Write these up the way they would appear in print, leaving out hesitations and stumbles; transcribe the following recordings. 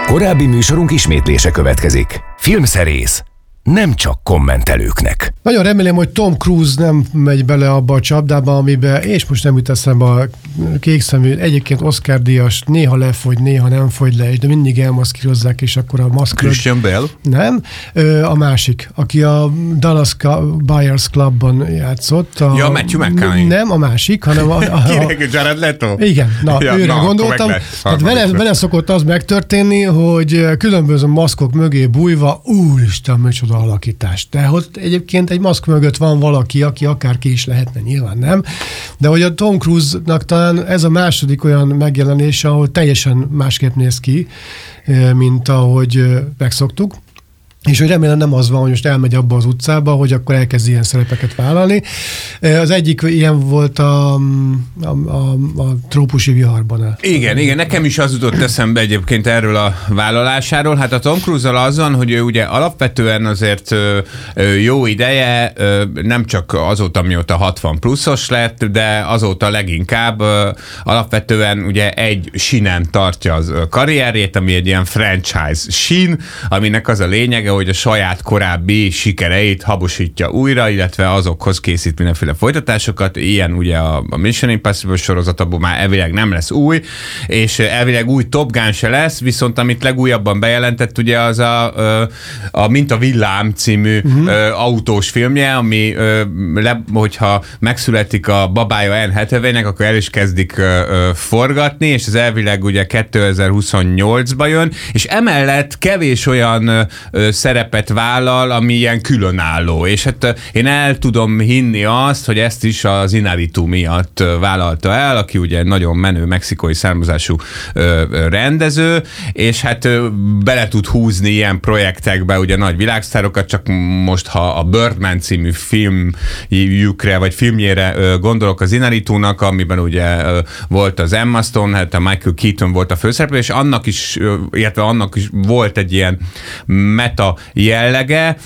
Korábbi műsorunk ismétlése következik. Filmszerész. Nem csak kommentelőknek. Nagyon remélem, hogy Tom Cruise nem megy bele abba a csapdába, amiben, és most nem jut eszembe a kékszemű, egyébként Oscar-díjas, néha lefogy, néha nem fogy le, de mindig elmaszkírozzák, és akkor a maszkot... Christian Bale? Nem, a másik, aki a Dallas Buyers Clubban játszott. Ja, Matthew McConaughey. Nem, a másik, hanem Jared Leto? Igen, őre gondoltam. Hát vele szokott az megtörténni, hogy különböző maszkok mögé bújva, úristen, micsoda alakítás. De ott egyébként egy maszk mögött van valaki, aki akárki is lehetne, nyilván nem. De hogy a Tom Cruise-nak talán ez a második olyan megjelenése, ahol teljesen másképp néz ki, mint ahogy megszoktuk. És hogy remélem nem az van, hogy most elmegy abba az utcába, hogy akkor elkezd ilyen szerepeket vállalni. Az egyik ilyen volt a Trópusi viharban. Igen, nekem is az jutott eszembe egyébként erről a vállalásáról. Hát a Tom Cruise-al az van, hogy ő ugye alapvetően azért jó ideje, nem csak azóta, mióta 60 pluszos lett, de azóta leginkább alapvetően ugye egy sínen tartja az karrierjét, ami egy ilyen franchise sín, aminek az a lényege, hogy a saját korábbi sikereit habosítja újra, illetve azokhoz készít mindenféle folytatásokat. Ilyen ugye a Mission Impossible sorozat, abból már elvileg nem lesz új, és elvileg új Top Gun se lesz, viszont amit legújabban bejelentett, ugye az a Mint a villám című autós filmje, ami hogyha megszületik a babája Anne Hathaway-nek, akkor el is kezdik forgatni, és ez elvileg ugye 2028-ba jön, és emellett kevés olyan szerepet vállal, ami ilyen különálló. És hát én el tudom hinni azt, hogy ezt is az Iñárritu miatt vállalta el, aki ugye nagyon menő mexikói származású rendező, és hát bele tud húzni ilyen projektekbe ugye nagy világsztárokat, csak most ha a Birdman című filmjükre, vagy filmjére gondolok az Iñárritunak, amiben ugye volt az Emma Stone, hát a Michael Keaton volt a főszereplő, és annak is volt egy ilyen meta jellege,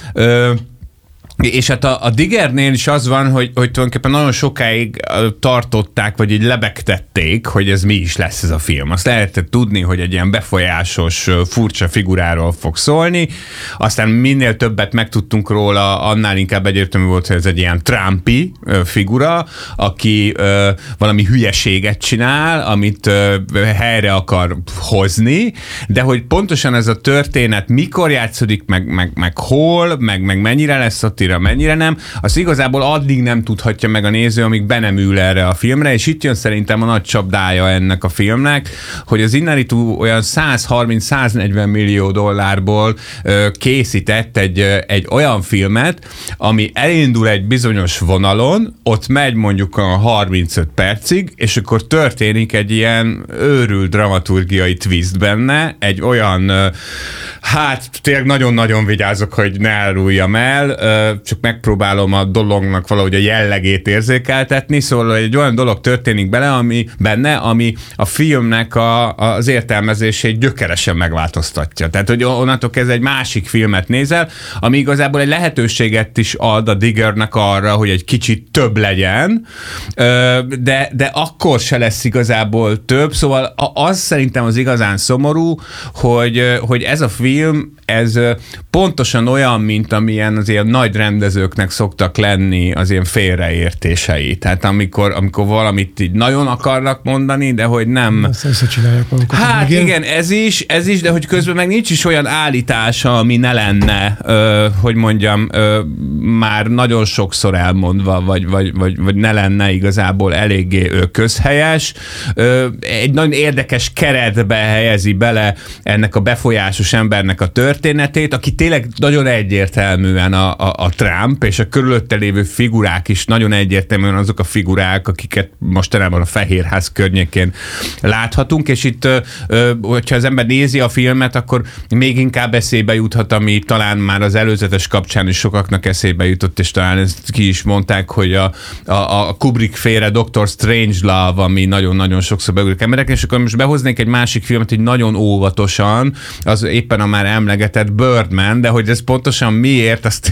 és hát a Diggernél is az van, hogy tulajdonképpen nagyon sokáig tartották, vagy így lebegtették, hogy ez mi is lesz ez a film. Azt lehetett tudni, hogy egy ilyen befolyásos, furcsa figuráról fog szólni, aztán minél többet megtudtunk róla, annál inkább egyértelmű volt, hogy ez egy ilyen Trumpi figura, aki valami hülyeséget csinál, amit helyre akar hozni, de hogy pontosan ez a történet mikor játszódik, meg hol, meg mennyire lesz szatíra, mennyire nem, azt igazából addig nem tudhatja meg a néző, amíg be nem ül erre a filmre, és itt jön szerintem a nagy csapdája ennek a filmnek, hogy az Iñárritu olyan 130-140 millió dollárból készített egy olyan filmet, ami elindul egy bizonyos vonalon, ott megy mondjuk a 35 percig, és akkor történik egy ilyen őrült dramaturgiai twist benne, egy olyan, hát tényleg nagyon-nagyon vigyázok, hogy ne áruljam el, csak megpróbálom a dolognak valahogy a jellegét érzékeltetni, szóval egy olyan dolog történik benne, ami a filmnek az értelmezését gyökeresen megváltoztatja. Tehát, hogy onnantól kezdve egy másik filmet nézel, ami igazából egy lehetőséget is ad a Diggernek arra, hogy egy kicsit több legyen, de akkor se lesz igazából több, szóval az szerintem az igazán szomorú, hogy ez a film, ez pontosan olyan, mint amilyen az ilyen nagy rendezőknek szoktak lenni az ilyen félreértései. Tehát amikor valamit így nagyon akarnak mondani, de hogy nem... Ezt összecsinálják magukat. Hát igen, ez is, de hogy közben meg nincs is olyan állítása, ami ne lenne, hogy mondjam, már nagyon sokszor elmondva, vagy ne lenne igazából eléggé közhelyes. Egy nagyon érdekes keretbe helyezi bele ennek a befolyásos embernek a történetét, aki tényleg nagyon egyértelműen a Trump, és a körülötte lévő figurák is nagyon egyértelműen azok a figurák, akiket mostanában a Fehérház környékén láthatunk, és itt, hogyha az ember nézi a filmet, akkor még inkább eszébe juthat, ami talán már az előzetes kapcsán is sokaknak eszébe jutott, és talán ezt ki is mondták, hogy a Kubrick-féle Dr. Strangelove, ami nagyon-nagyon sokszor beugrik emberek, és akkor most behoznék egy másik filmet, hogy nagyon óvatosan, az éppen a már emlegetett Birdman, de hogy ez pontosan miért, azt tényleg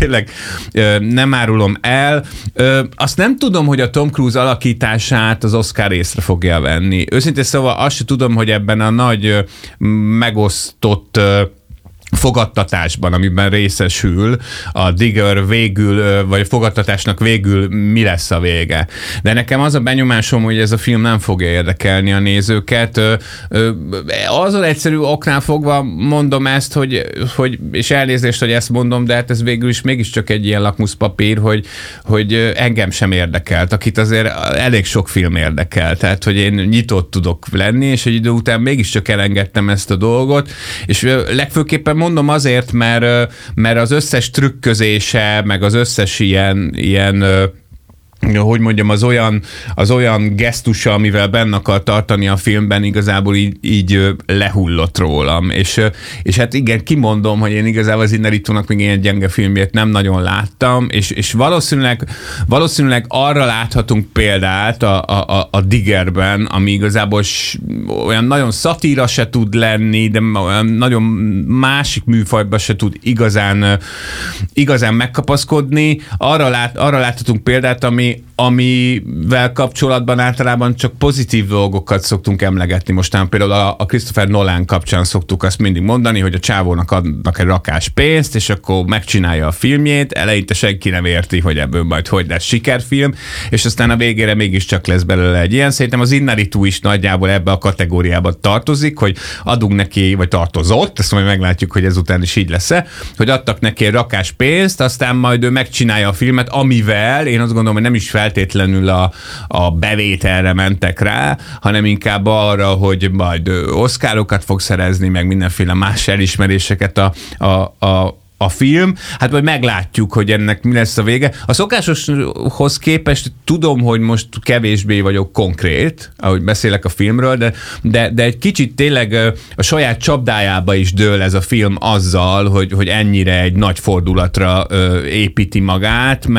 nem árulom el. Azt nem tudom, hogy a Tom Cruise alakítását az Oscar észre fogja venni. Őszintén szóval azt sem tudom, hogy ebben a nagy megosztott fogadtatásban, amiben részesül a Digger végül, vagy a fogadtatásnak végül mi lesz a vége. De nekem az a benyomásom, hogy ez a film nem fogja érdekelni a nézőket. Azon egyszerű oknál fogva mondom ezt, hogy és elnézést, hogy ezt mondom, de hát ez végül is mégiscsak egy ilyen lakmuszpapír, hogy engem sem érdekelt, akit azért elég sok film érdekel. Tehát, hogy én nyitott tudok lenni, és egy idő után mégiscsak elengedtem ezt a dolgot, és legfőképpen mondom azért, mert az összes trükközése, meg az összes ilyen hogy mondjam, az olyan gesztusa, amivel benne akar tartani a filmben, igazából így lehullott rólam. És hát igen, kimondom, hogy én igazából az Inarritónak még ilyen gyenge filmjét nem nagyon láttam, és valószínűleg arra láthatunk példát a Diggerben, ami igazából olyan nagyon szatíra se tud lenni, de olyan nagyon másik műfajban se tud igazán megkapaszkodni. Arra láthatunk példát, amivel kapcsolatban általában csak pozitív dolgokat szoktunk emlegetni. Mostán például a Christopher Nolan kapcsán szoktuk azt mindig mondani, hogy a csávónak adnak egy rakás pénzt, és akkor megcsinálja a filmjét, eleinte senki nem érti, hogy ebből majd hogy lesz sikerfilm, és aztán a végére mégiscsak lesz belőle egy ilyen. Szerintem az Inarritu is nagyjából ebbe a kategóriába tartozik, hogy adunk neki, vagy tartozott, ezt majd meglátjuk, hogy ezután is így lesz-e, hogy adtak neki egy rakás pénzt, aztán majd ő megcsinálja a filmet, amivel én azt gondolom, hogy nem is feltétlenül a bevételre mentek rá, hanem inkább arra, hogy majd Oscarokat fog szerezni, meg mindenféle más elismeréseket a film. Hát majd meglátjuk, hogy ennek mi lesz a vége. A szokásoshoz képest tudom, hogy most kevésbé vagyok konkrét, ahogy beszélek a filmről, de egy kicsit tényleg a saját csapdájába is dől ez a film azzal, hogy ennyire egy nagy fordulatra építi magát,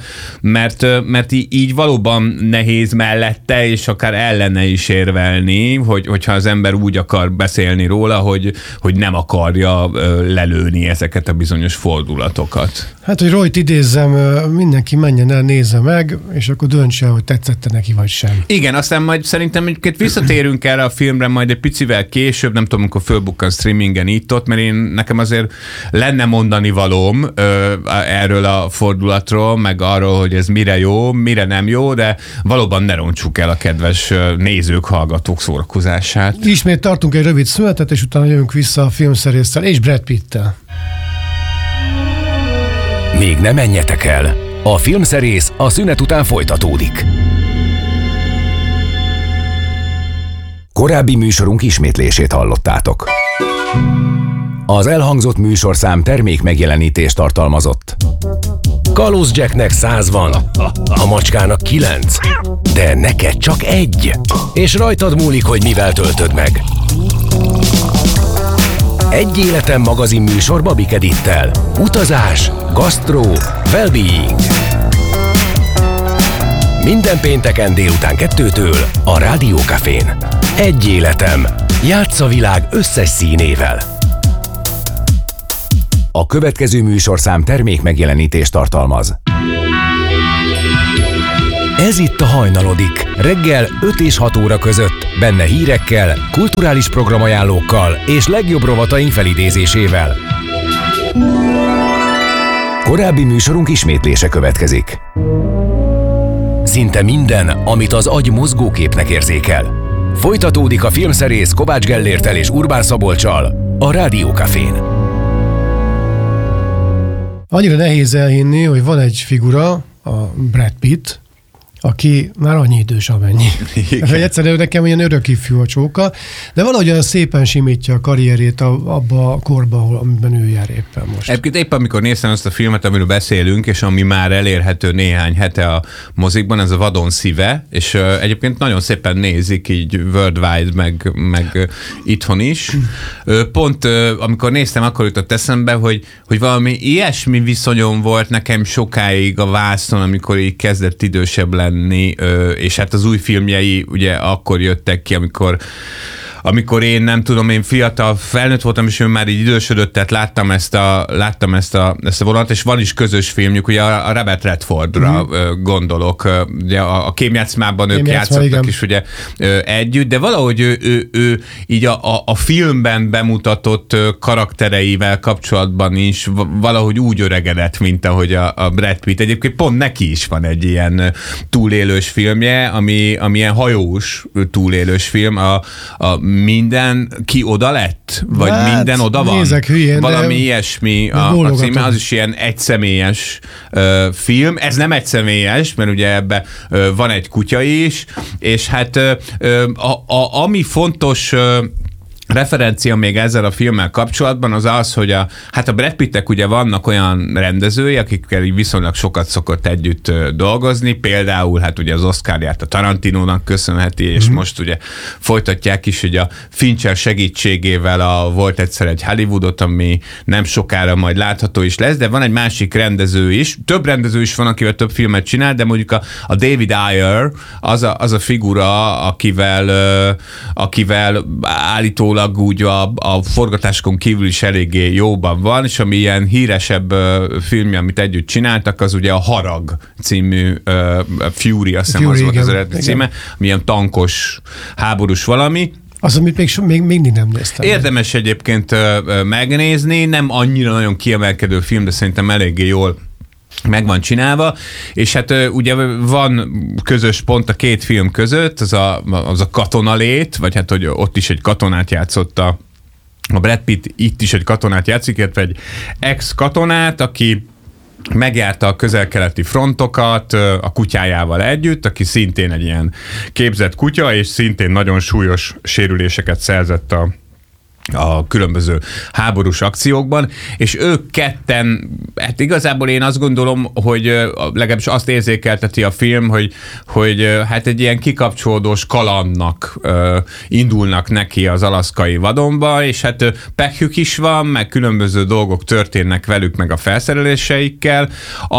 mert így valóban nehéz mellette, és akár ellene is érvelni, hogyha az ember úgy akar beszélni róla, hogy nem akarja lelőni ezeket a bizonyos fordulatokat. Hát, hogy Royt idézzem, mindenki menjen el, nézze meg, és akkor dönts el, hogy tetszette neki, vagy sem. Igen, aztán majd szerintem egyébként visszatérünk erre a filmre majd egy picivel később, nem tudom, amikor fölbukkan streamingen itt-ott, mert nekem azért lenne mondani valóm erről a fordulatról, meg arról, hogy ez mire jó, mire nem jó, de valóban ne rontsuk el a kedves nézők, hallgatók szórakozását. Ismét tartunk egy rövid szünetet, és utána jövünk vissza a filmszerésszel és Brad Pitt-tel. Még ne menjetek el! A filmszerész a szünet után folytatódik. Korábbi műsorunk ismétlését hallottátok. Az elhangzott műsorszám termék megjelenítést tartalmazott. Kalóz Jacknek 100 van, a macskának 9, de neked csak 1. És rajtad múlik, hogy mivel töltöd meg. Egy életem magazin műsor Babik Edittel. Utazás, gasztró, well-being. Minden pénteken délután 2-től a Rádió Cafén. Egy életem. Játsz a világ összes színével. A következő műsorszám termék megjelenítést tartalmaz. Ez itt a Hajnalodik. Reggel 5 és 6 óra között. Benne hírekkel, kulturális programajánlókkal és legjobb rovataink felidézésével. Korábbi műsorunk ismétlése következik. Szinte minden, amit az agy mozgóképnek érzékel. Folytatódik a filmszerész Kovács Gellérttel és Urbán Szabolccsal a Rádió Cafén. Annyira nehéz elhinni, hogy van egy figura, a Brad Pitt, aki már annyi idős, amennyi. Egyszerűen nekem ilyen örök ifjú a csóka, de valahogy olyan szépen simítja a karrierét abba a korba, amiben ő jár éppen most. Egyébként éppen amikor néztem azt a filmet, amiről beszélünk, és ami már elérhető néhány hete a mozikban, ez a Vadon szíve, és egyébként nagyon szépen nézik így worldwide, meg itthon is. Pont amikor néztem, akkor jutott eszembe, hogy valami ilyesmi viszonyom volt nekem sokáig a vászon, amikor így kezdett idősebb lenni, és hát az új filmjei ugye akkor jöttek ki, amikor amikor én nem tudom, én fiatal felnőtt voltam, és ő már így idősödött, tehát láttam ezt a vonalat, és van is közös filmjük, ugye a Robert Redfordra gondolok, ugye a Kémjátszmában ők játszottak is ugye együtt, de valahogy ő így a filmben bemutatott karaktereivel kapcsolatban is valahogy úgy öregedett, mint ahogy a Brad Pitt. Egyébként pont neki is van egy ilyen túlélős filmje, ami ilyen hajós túlélős film, a Mindenki oda lett? Vagy minden oda van? Nézek hülyén, valami ilyesmi a címe, az is ilyen egyszemélyes film. Ez nem egyszemélyes, mert ugye ebben van egy kutya is, és hát ami fontos referencia még ezzel a filmmel kapcsolatban az az, hogy a Brad Pittek ugye vannak olyan rendezői, akikkel viszonylag sokat szokott együtt dolgozni, például hát ugye az Oscarját a Tarantinónak köszönheti, és most ugye folytatják is, hogy a Fincher segítségével volt egyszer egy Hollywoodot, ami nem sokára majd látható is lesz, de van egy másik rendező is, több rendező is van, akivel több filmet csinál, de mondjuk a David Ayer az a figura, akivel állítólag úgy a forgatáskon kívül is eléggé jóban van, és ami ilyen híresebb filmje, amit együtt csináltak, az ugye a Harag című Fury, azt hiszem az volt az eredeti címe, milyen tankos, háborús valami. Az, amit még mindig nem néztem. Érdemes egyébként megnézni, nem annyira nagyon kiemelkedő film, de szerintem eléggé jól meg van csinálva, és hát ugye van közös pont a két film között, az a katonalét, vagy hát hogy ott is egy katonát játszott a Brad Pitt, itt is egy katonát játszik, illetve egy ex-katonát, aki megjárta a közel-keleti frontokat a kutyájával együtt, aki szintén egy ilyen képzett kutya, és szintén nagyon súlyos sérüléseket szerzett a különböző háborús akciókban, és ők ketten, hát igazából én azt gondolom, hogy legalábbis azt érzékelteti a film, hogy hát egy ilyen kikapcsolódós kalandnak indulnak neki az alaszkai vadonba, és hát pekjük is van, meg különböző dolgok történnek velük, meg a felszereléseikkel,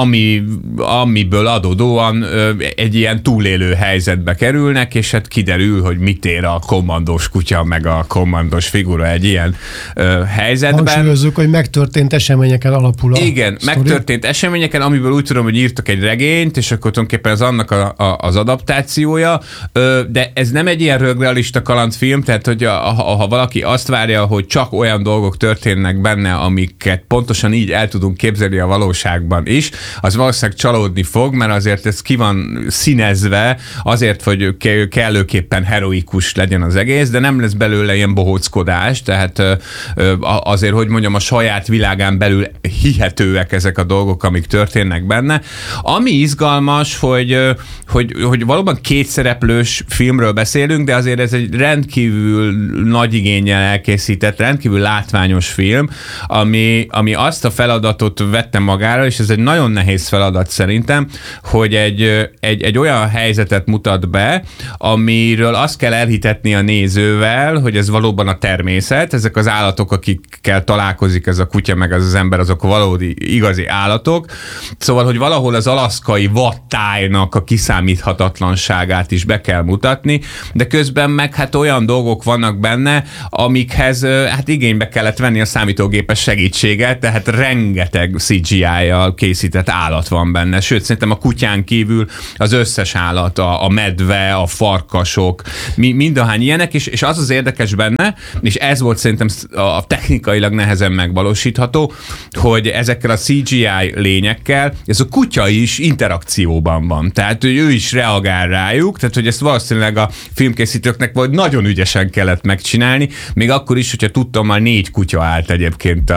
amiből adódóan egy ilyen túlélő helyzetbe kerülnek, és hát kiderül, hogy mit ér a kommandós kutya, meg a kommandós figura egy ilyen helyzetben. Hangsúlyozzuk, hogy megtörtént eseményeken alapul a Igen, sztori. Megtörtént eseményeken, amiből úgy tudom, hogy írtak egy regényt, és akkor tulajdonképpen ez annak az adaptációja, de ez nem egy ilyen rögrealista kalandfilm, tehát hogy ha valaki azt várja, hogy csak olyan dolgok történnek benne, amiket pontosan így el tudunk képzelni a valóságban is, az valószínűleg csalódni fog, mert azért ez ki van színezve azért, hogy kellőképpen heroikus legyen az egész, de nem lesz belőle ilyen bohóckodás, tehát azért, hogy mondjam, a saját világán belül hihetőek ezek a dolgok, amik történnek benne. Ami izgalmas, hogy valóban kétszereplős filmről beszélünk, de azért ez egy rendkívül nagy igénnyel elkészített, rendkívül látványos film, ami azt a feladatot vette magára, és ez egy nagyon nehéz feladat szerintem, hogy egy olyan helyzetet mutat be, amiről azt kell elhitetni a nézővel, hogy ez valóban a természet, ezek az állatok, akikkel találkozik ez a kutya, meg az ember, azok valódi, igazi állatok. Szóval, hogy valahol az alaszkai vadtájnak a kiszámíthatatlanságát is be kell mutatni, de közben meg hát olyan dolgok vannak benne, amikhez hát igénybe kellett venni a számítógépes segítséget, tehát rengeteg CGI-jal készített állat van benne. Sőt, szerintem a kutyán kívül az összes állat, a medve, a farkasok, mindahány ilyenek, és az érdekes benne, és ez volt szerintem a technikailag nehezen megvalósítható, hogy ezekkel a CGI lényekkel ez a kutya is interakcióban van. Tehát ő is reagál rájuk, tehát hogy ezt valószínűleg a filmkészítőknek vagy nagyon ügyesen kellett megcsinálni, még akkor is, hogyha tudtommal 4 kutya állt egyébként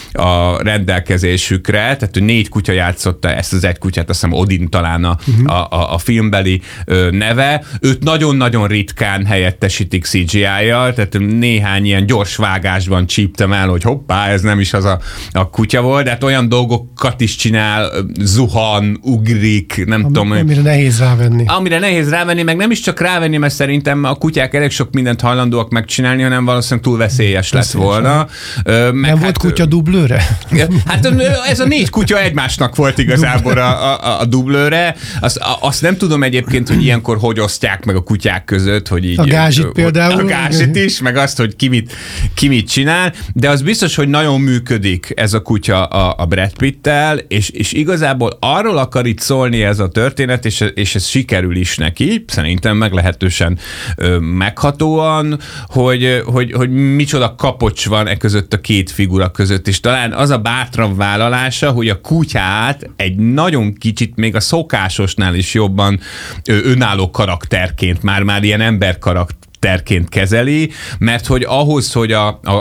a rendelkezésükre, tehát hogy 4 kutya játszotta ezt az egy kutyát, azt hiszem Odin talán a filmbeli neve. Őt nagyon-nagyon ritkán helyettesítik CGI-jal, tehát néhány ilyen gyors vágásban csíptem el, hogy hoppá, ez nem is az a kutya volt, de hát olyan dolgokat is csinál, zuhan, ugrik, nem tudom. Amire nehéz rávenni. Amire nehéz rávenni, meg nem is csak rávenni, mert szerintem a kutyák elég sok mindent hajlandóak megcsinálni, hanem valószínűleg túl veszélyes lett volna. Nem volt kutya dublőre? Hát ez a 4 kutya egymásnak volt igazából a dublőre. Azt nem tudom egyébként, hogy ilyenkor hogy osztják meg a kutyák között, hogy így... A gázsit például. A gázsit is, meg azt, hogy ki mit csinál, de az biztos, hogy nagyon működik ez a kutya a Brad Pitt-tel, és igazából arról akar itt szólni ez a történet, és ez sikerül is neki, szerintem meglehetősen meghatóan, hogy micsoda kapocs van között a két figura között, és talán az a bátran vállalása, hogy a kutyát egy nagyon kicsit még a szokásosnál is jobban önálló karakterként, már ilyen ember karakterként kezeli, mert hogy ahhoz, hogy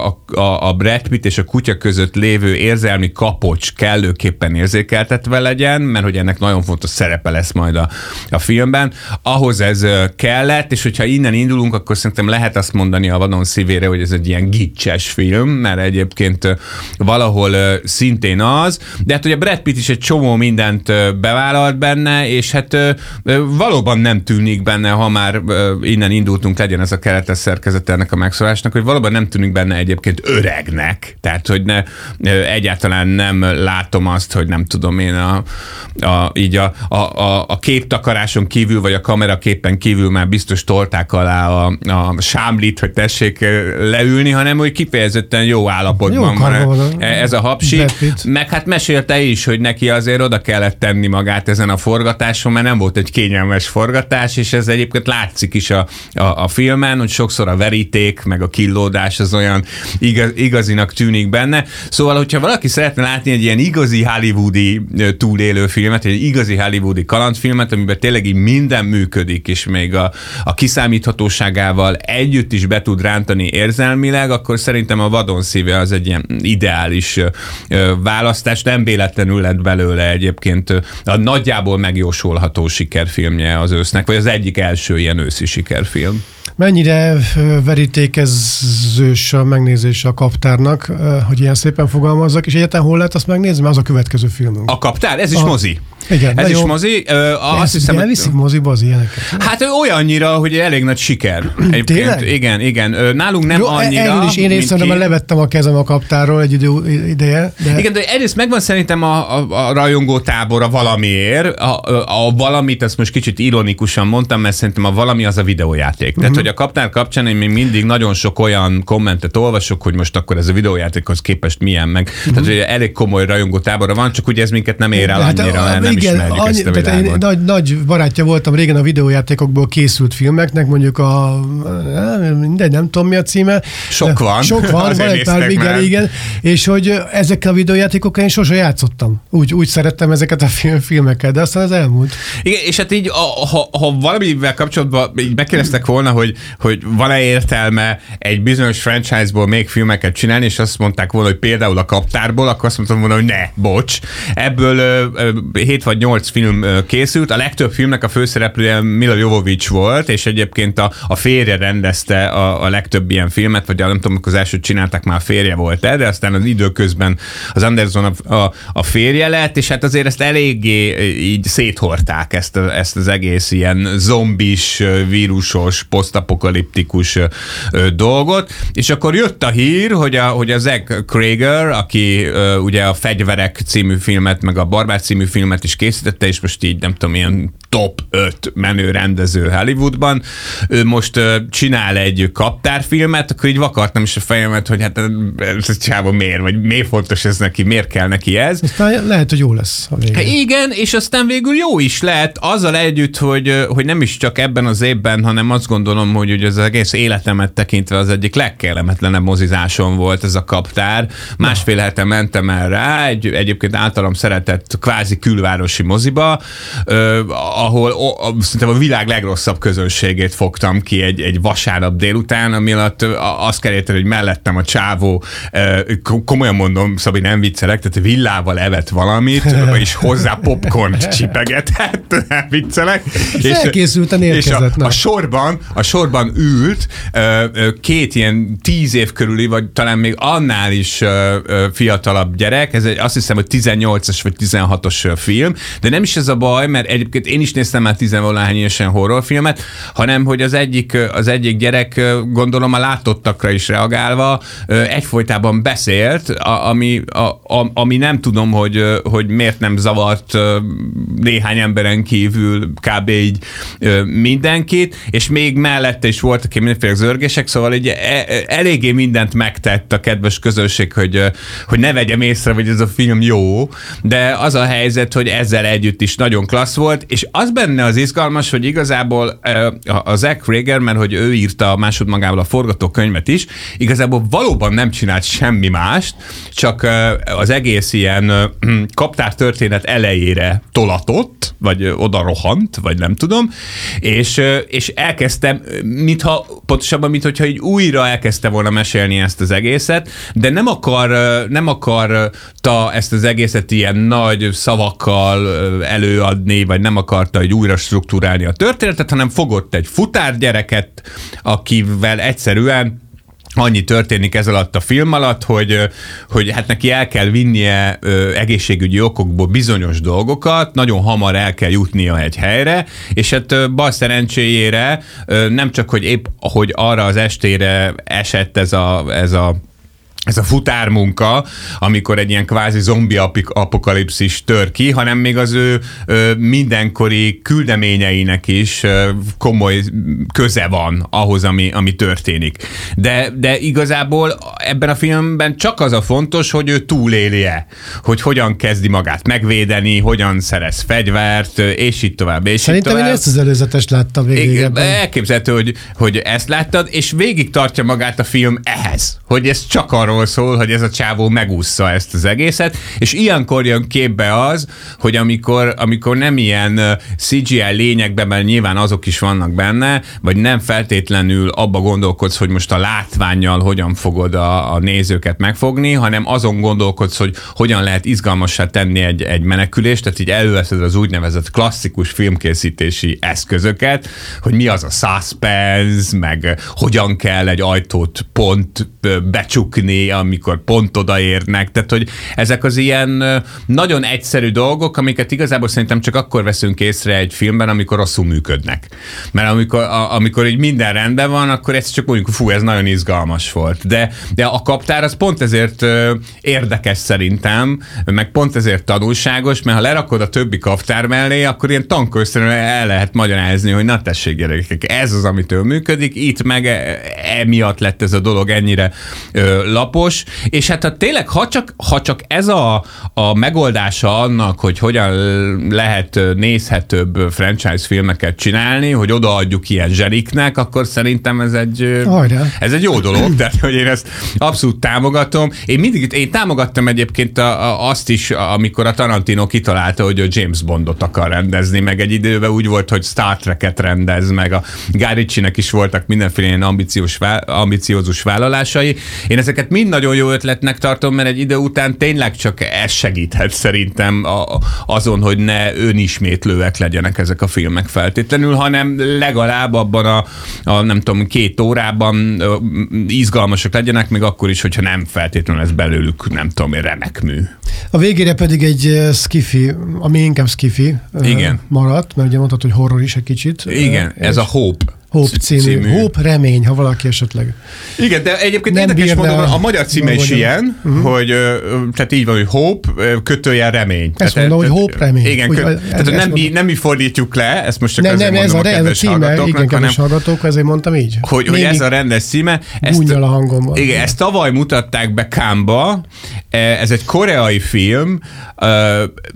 a Brad Pitt és a kutya között lévő érzelmi kapocs kellőképpen érzékeltetve legyen, mert hogy ennek nagyon fontos szerepe lesz majd a filmben, ahhoz ez kellett, és hogyha innen indulunk, akkor szerintem lehet azt mondani a vadon szívére, hogy ez egy ilyen gicses film, mert egyébként valahol szintén az, de hát hogy a Brad Pitt is egy csomó mindent bevállalt benne, és hát valóban nem tűnik benne, ha már innen indultunk, legyen ez a keretes szerkezete ennek a megszólásnak, hogy valóban nem tűnik benne egyébként öregnek. Tehát, hogy egyáltalán nem látom azt, hogy nem tudom én így a képtakaráson kívül, vagy a kameraképen kívül már biztos tolták alá a sámlit, hogy tessék leülni, hanem hogy kifejezetten jó állapotban van ez a hapsi. Meg hát mesélte is, hogy neki azért oda kellett tenni magát ezen a forgatáson, mert nem volt egy kényelmes forgatás, és ez egyébként látszik is a filmen, hogy sokszor a veríték, meg a killódás az olyan igazinak tűnik benne. Szóval, hogyha valaki szeretne látni egy ilyen igazi hollywoodi túlélő filmet, egy igazi hollywoodi kalandfilmet, amiben tényleg így minden működik, és még a kiszámíthatóságával együtt is be tud rántani érzelmileg, akkor szerintem a Vadon szíve az egy ilyen ideális választás. Nem véletlenül lett belőle egyébként a nagyjából megjósolható sikerfilmje az ősznek, vagy az egyik első ilyen őszi sikerfilm. Mennyire verítékezős a megnézése a Kaptárnak, hogy ilyen szépen fogalmazzak, és egyáltalán hol lehet azt megnézni? Mert az a következő filmünk. A Kaptár? Ez is mozi. Igen, ez is mozi. Azt hiszem, elviszik moziba az ilyeneket? Hát olyannyira, hogy elég nagy siker. Tényleg? Igen. Nálunk nem annyira. Erről is én részemben levettem a kezem a Kaptárról egy ideje. De... Igen, de egyrészt megvan szerintem a rajongó tábora valamiért. A valamit, ezt most kicsit ironikusan mondtam, mert szerintem a valami az a videójáték. Tehát, hogy a Kaptár kapcsán én még mindig nagyon sok olyan kommentet olvasok, hogy most akkor ez a videójátékhoz képest milyen meg. Tehát, hogy elég komoly rajongó tábora van, csak ugye ez minket nem ér el annyira, nem ismerjük ezt a világot. Nagy barátja voltam régen a videójátékokból készült filmeknek, mondjuk mindegy, nem tudom mi a címe. Sok van egy pár, igen. És hogy ezekkel a videójátékokkal én sose játszottam. Úgy szerettem ezeket a filmeket, de aztán ez elmúlt. Igen, és hát így, ha valamivel kapcsolatban így megkérdeztek volna, hogy van-e értelme egy bizonyos franchise-ból még filmeket csinálni, és azt mondták volna, hogy például a Kaptárból, akkor azt mondtam volna, hogy ne, bocs. Ebből 7 vagy 8 film készült, a legtöbb filmnek a főszereplője Mila Jovovich volt, és egyébként a férje rendezte a legtöbb ilyen filmet, vagy nem tudom, amikor az elsőt csinálták, már a férje volt de aztán az időközben az Anderson a férje lett, és hát azért ezt eléggé így széthordták ezt az egész ilyen zombis, vírusos, posztapokaliptikus dolgot, és akkor jött a hír, hogy a Zach Cregger, aki ugye a Fegyverek című filmet, meg a Barbár című filmet is készítette, és most így nem tudom, ilyen top 5 menő rendező Hollywoodban. Ő most csinál egy kaptárfilmet, akkor így vakartam is a fejemet, hogy hát ez csávó miért, vagy miért fontos ez neki, miért kell neki ez. Aztán lehet, hogy jó lesz a végén. Igen, és aztán végül jó is lett, azzal együtt, hogy nem is csak ebben az évben, hanem azt gondolom, hogy az egész életemet tekintve az egyik legkellemetlenebb mozizásom volt ez a Kaptár. Másfél hete mentem el rá, egyébként általam szeretett kvázi külvárosi moziba, ahol szerintem a világ legrosszabb közönségét fogtam ki egy vasárnap délután, ami alatt azt kell érteni, hogy mellettem a csávó, komolyan mondom, Szabi, nem viccelek, tehát villával evett valamit, és hozzá popcornt csipegetett, nem viccelek. Felkészülten érkezett. És a sorban ült két ilyen 10 év körüli, vagy talán még annál is fiatalabb gyerek, ez azt hiszem, hogy 18-as vagy 16-os film, de nem is ez a baj, mert egyébként én is néztem már 10-valahány évesen horrorfilmet, hanem hogy az egyik gyerek, gondolom a látottakra is reagálva, egyfolytában beszélt, ami nem tudom, hogy miért nem zavart néhány emberen kívül kb. Így mindenkit, és még mellette is voltak mindenféle zörgések, szóval így eléggé mindent megtett a kedves közönség, hogy ne vegyem észre, hogy ez a film jó, de az a helyzet, hogy ezzel együtt is nagyon klassz volt, és az benne az izgalmas, hogy igazából a Zach Cregger, mert hogy ő írta másodmagával a forgatókönyvet is, igazából valóban nem csinált semmi mást, csak az egész ilyen kaptártörténet elejére tolatott, vagy oda rohant, vagy nem tudom, és elkezdtem, pontosabban, mintha így újra elkezdte volna mesélni ezt az egészet, de nem akarta ezt az egészet ilyen nagy szavakkal előadni, vagy nem akarta, hogy újra struktúrálni a történetet, hanem fogott egy futárgyereket, akivel egyszerűen annyi történik ez alatt a film alatt, hogy hát neki el kell vinnie egészségügyi okokból bizonyos dolgokat, nagyon hamar el kell jutnia egy helyre, és hát bal szerencséjére nem csak, hogy épp hogy arra az estére esett ez a futármunka, amikor egy ilyen kvázi zombi apokalipszis tör ki, hanem még az ő mindenkori küldeményeinek is komoly köze van ahhoz, ami történik. De igazából ebben a filmben csak az a fontos, hogy ő túlélje, hogy hogyan kezdi magát megvédeni, hogyan szerez fegyvert, és így tovább. Szerintem én ezt az előzetest láttam végigében. Elképzelhető, hogy ezt láttad, és végig tartja magát a film ehhez, hogy ez csak arról szól, hogy ez a csávó megússza ezt az egészet, és ilyenkor jön képbe az, hogy amikor nem ilyen CGI lényekben, mert nyilván azok is vannak benne, vagy nem feltétlenül abba gondolkodsz, hogy most a látvánnyal hogyan fogod a nézőket megfogni, hanem azon gondolkodsz, hogy hogyan lehet izgalmassá tenni egy menekülést, tehát így előveszed az úgynevezett klasszikus filmkészítési eszközöket, hogy mi az a suspense, meg hogyan kell egy ajtót pont becsukni, amikor pont odaérnek, tehát hogy ezek az ilyen nagyon egyszerű dolgok, amiket igazából szerintem csak akkor veszünk észre egy filmben, amikor rosszul működnek. Mert amikor így minden rendben van, akkor ez csak mondjuk, fú, ez nagyon izgalmas volt. De a kaptár az pont ezért érdekes szerintem, meg pont ezért tanulságos, mert ha lerakod a többi kaptár mellé, akkor ilyen tankörszerűen el lehet magyarázni, hogy na tessék gyerekek, ez az, amitől működik, itt meg emiatt lett ez a dolog ennyire lapos, és hát tényleg, ha csak ez a megoldása annak, hogy hogyan lehet nézhetőbb franchise filmeket csinálni, hogy odaadjuk ilyen zseriknek, akkor szerintem ez egy jó dolog, tehát hogy én ezt abszolút támogatom. Én támogattam egyébként azt is, amikor a Tarantino kitalálta, hogy ő James Bondot akar rendezni, meg egy időben úgy volt, hogy Star Trek-et rendez, meg a Guy Ritchie-nek is voltak mindenféle ilyen ambiciózus vállalásai. Én ezeket mind nagyon jó ötletnek tartom, mert egy idő után tényleg csak ez segíthet szerintem azon, hogy ne önismétlőek legyenek ezek a filmek feltétlenül, hanem legalább abban a nem tudom, 2 órában izgalmasak legyenek, még akkor is, hogyha nem feltétlenül ez belőlük, nem tudom, remek mű. A végére pedig egy skifi, ami inkább skifi maradt, mert ugye mondtad, hogy horror is egy kicsit. Igen, ez a Hope című. Hope, remény, ha valaki esetleg. Igen, de egyébként érdekes módon a magyar címe is ilyen, hogy tehát így van, hogy Hope _ remény. Ezt mondom, hogy Hope, remény. Igen, tehát nem mi fordítjuk le, ezt most csak azért mondom a kedves hallgatóknak. Igen, kedves hallgatók, ezért mondtam így. Hogy ez a rendes címe. Gúnyal a hangomban. Igen, ezt tavaly mutatták be Cannes-ba, ez egy koreai film,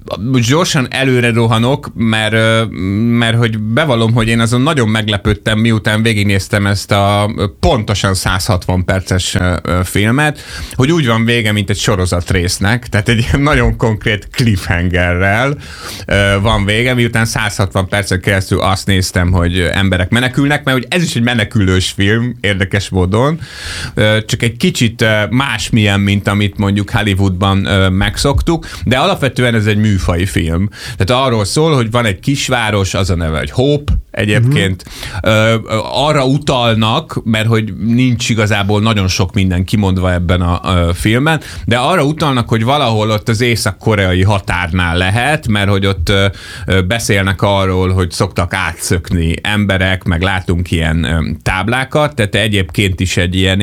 gyorsan előre rohanok, mert hogy bevallom, hogy én azon nagyon meglepődtem, mi miután végignéztem ezt a pontosan 160 perces filmet, hogy úgy van vége, mint egy sorozatrésznek, tehát egy nagyon konkrét cliffhangerrel van vége, miután 160 percen keresztül azt néztem, hogy emberek menekülnek, mert hogy ez is egy menekülős film, érdekes módon, csak egy kicsit másmilyen, mint amit mondjuk Hollywoodban megszoktuk, de alapvetően ez egy műfai film. Tehát arról szól, hogy van egy kisváros, az a neve, hogy Hope egyébként. Arra utalnak, mert hogy nincs igazából nagyon sok minden kimondva ebben a filmben, de arra utalnak, hogy valahol ott az észak-koreai határnál lehet, mert hogy ott beszélnek arról, hogy szoktak átszökni emberek, meg látunk ilyen táblákat, tehát egyébként is egy ilyen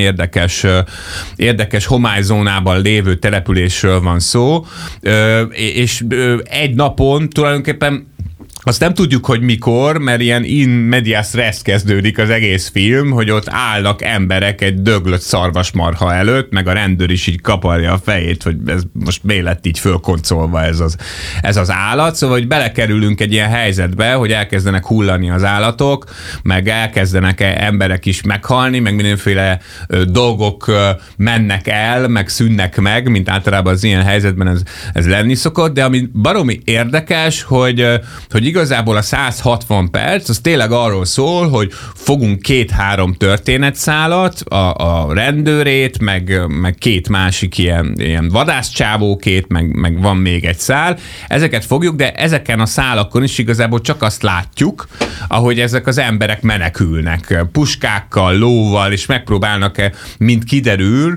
érdekes homályzónában lévő településről van szó, és egy napon tulajdonképpen azt nem tudjuk, hogy mikor, mert ilyen in medias res kezdődik az egész film, hogy ott állnak emberek egy döglött szarvasmarha előtt, meg a rendőr is így kaparja a fejét, hogy ez most miért lett így fölkoncolva ez az állat. Szóval, hogy belekerülünk egy ilyen helyzetbe, hogy elkezdenek hullani az állatok, meg elkezdenek emberek is meghalni, meg mindenféle dolgok mennek el, meg szűnnek meg, mint általában az ilyen helyzetben ez lenni szokott, de ami baromi érdekes, hogy igazából a 160 perc, az tényleg arról szól, hogy fogunk 2-3 történetszálat, a rendőrét, meg 2 másik ilyen vadászcsávókét, meg van még egy szál. Ezeket fogjuk, de ezeken a szálakon is igazából csak azt látjuk, ahogy ezek az emberek menekülnek. Puskákkal, lóval, és megpróbálnak, mint kiderül,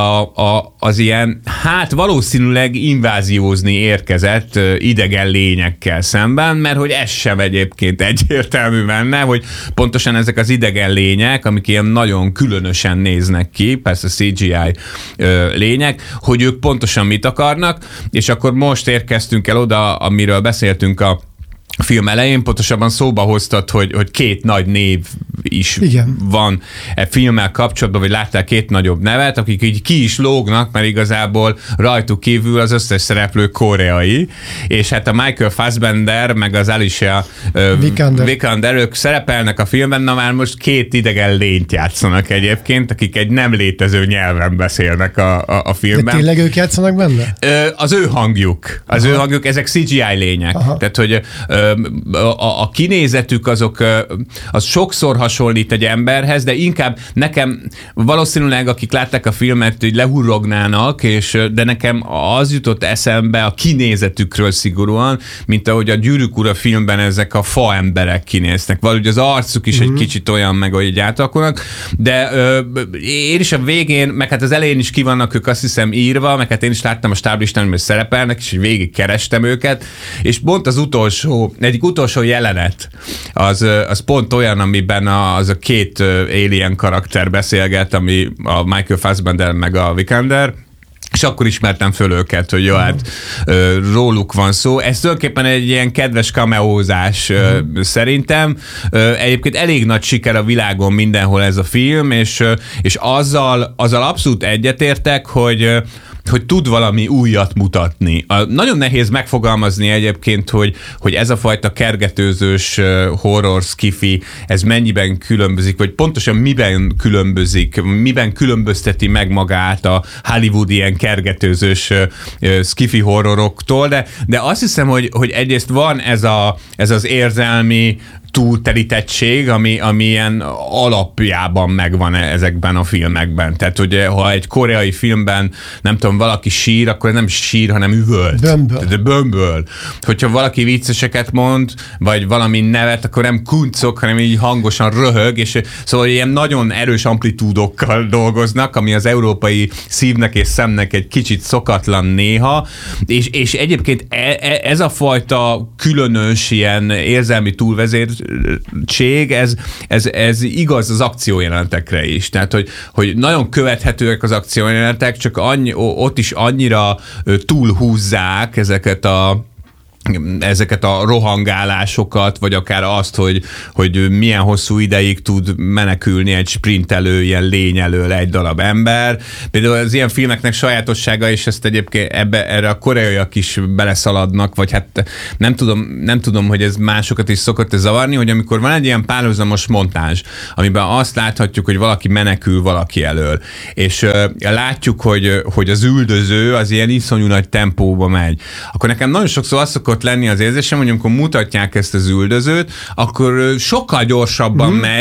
az ilyen, hát valószínűleg inváziózni érkezett idegen lényekkel szemben, mert hogy ez sem egyébként egyértelmű benne, hogy pontosan ezek az idegen lények, amik ilyen nagyon különösen néznek ki, persze CGI lények, hogy ők pontosan mit akarnak, és akkor most érkeztünk el oda, amiről beszéltünk a film elején, pontosabban szóba hoztad, hogy 2 nagy név is van filmmel kapcsolatban, vagy láttál 2 nagyobb nevet, akik így ki is lógnak, mert igazából rajtuk kívül az összes szereplő koreai, és hát a Michael Fassbender, meg az Alicia Vikander, ők szerepelnek a filmben, na már most 2 idegen lényt játszanak egyébként, akik egy nem létező nyelven beszélnek a filmben. De tényleg ők játszanak benne? Az ő hangjuk, ezek CGI lények. Aha. Tehát, hogy a kinézetük az sokszor hasonlít egy emberhez, de inkább nekem valószínűleg, akik látták a filmet, hogy lehurrognának, de nekem az jutott eszembe a kinézetükről szigorúan, mint ahogy a Gyűrűk ura filmben ezek a fa emberek kinéznek. Valahogy az arcuk is egy kicsit olyan, meg ahogy átalakulnak, de én is a végén, meg hát az elején is ki vannak ők, azt hiszem, írva, meg hát én is láttam a stáblistán, hogy szerepelnek, és végig kerestem őket, és pont az egyik utolsó jelenet, az pont olyan, amiben az a 2 alien karakter beszélget, ami a Michael Fassbender meg a Vikander, és akkor ismertem föl őket, hogy jó, hát róluk van szó. Ez tulajdonképpen egy ilyen kedves cameózás szerintem. Egyébként elég nagy siker a világon mindenhol ez a film, és azzal abszolút egyetértek, hogy tud valami újat mutatni. Nagyon nehéz megfogalmazni egyébként, hogy ez a fajta kergetőzős horror skifi, ez mennyiben különbözik, vagy pontosan miben különbözik, miben különbözteti meg magát a Hollywood ilyen kergetőzős skifi horroroktól, de azt hiszem, hogy egyrészt van ez az érzelmi túlterítettség, ami ilyen alapjában megvan ezekben a filmekben. Tehát, hogy ha egy koreai filmben, nem tudom, valaki sír, akkor nem sír, hanem üvölt. Bömböl. Hogyha valaki vicceseket mond, vagy valami nevet, akkor nem kuncok, hanem így hangosan röhög, és szóval ilyen nagyon erős amplitúdokkal dolgoznak, ami az európai szívnek és szemnek egy kicsit szokatlan néha, és egyébként ez a fajta különös ilyen érzelmi túlvezértség, ez igaz az akciójelenetekre is. Tehát, hogy nagyon követhetőek az akciójelenetek, csak ott is annyira túlhúzzák ezeket ezeket a rohangálásokat, vagy akár azt, hogy milyen hosszú ideig tud menekülni egy sprintelő, ilyen lény elől egy darab ember. Például az ilyen filmeknek sajátossága, és ezt egyébként erre a koreaiak is beleszaladnak, vagy hát nem tudom, hogy ez másokat is szokott zavarni, hogy amikor van egy ilyen párhuzamos montázs, amiben azt láthatjuk, hogy valaki menekül valaki elől, és látjuk, hogy az üldöző az ilyen iszonyú nagy tempóba megy, akkor nekem nagyon sokszor az szokott lenni az érzésem, hogy amikor mutatják ezt az üldözőt, akkor sokkal gyorsabban megy,